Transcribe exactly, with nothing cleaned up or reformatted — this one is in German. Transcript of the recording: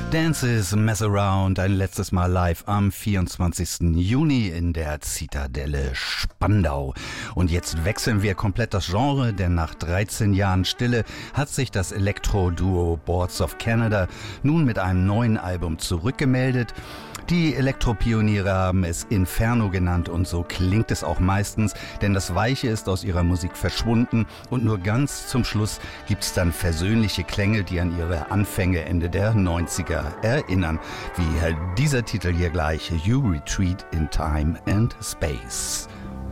Dances Mess Around, ein letztes Mal live am vierundzwanzigsten Juni in der Zitadelle Spandau. Und jetzt wechseln wir komplett das Genre, denn nach dreizehn Jahren Stille hat sich das Elektro-Duo Boards of Canada nun mit einem neuen Album zurückgemeldet. Die Elektropioniere haben es Inferno genannt und so klingt es auch meistens, denn das Weiche ist aus ihrer Musik verschwunden und nur ganz zum Schluss gibt's dann versöhnliche Klänge, die an ihre Anfänge Ende der neunziger erinnern. Wie dieser Titel hier gleich, You Retreat in Time and Space.